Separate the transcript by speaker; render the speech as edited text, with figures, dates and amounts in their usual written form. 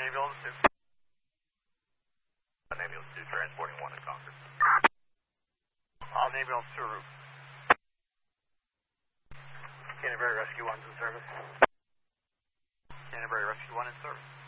Speaker 1: Ambulance 2. Ambulance 2, transporting 1 to Concord.
Speaker 2: All Ambulance 2 route.
Speaker 1: Canterbury Rescue 1's in service.
Speaker 2: Canterbury Rescue 1 in service.